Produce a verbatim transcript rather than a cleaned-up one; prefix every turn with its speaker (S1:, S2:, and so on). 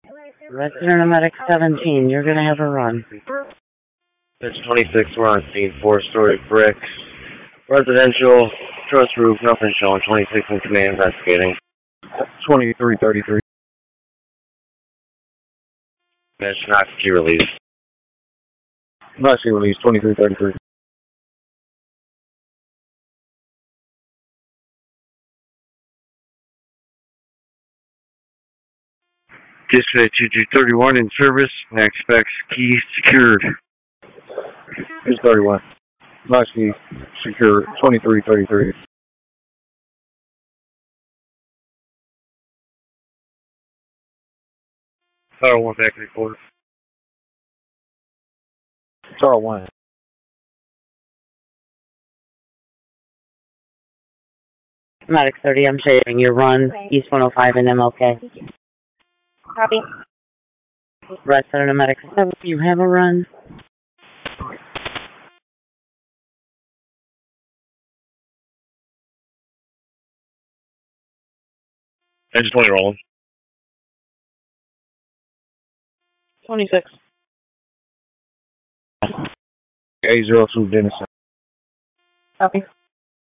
S1: Resident Medic seventeen, you're gonna have a run.
S2: It's twenty-six, we're on scene, four-story bricks. Residential, truss roof, nothing showing. twenty-six in command, investigating.
S3: twenty-three thirty-three.
S2: Mesh not key release.
S3: Not key release, twenty-three thirty-three.
S2: Dispatch two two thirty-one in service. Max specs key secured.
S3: It's thirty-one. Max key secure, twenty-three thirty-three.
S2: Tower one back report.
S3: Tower one.
S1: Medic thirty, I'm saving your run, East one oh five and M L K.
S4: Copy.
S1: Resident Medic seven, you have a run.
S2: Engine twenty rolling.
S1: twenty-six.
S3: eight zero two Denison.
S1: Copy.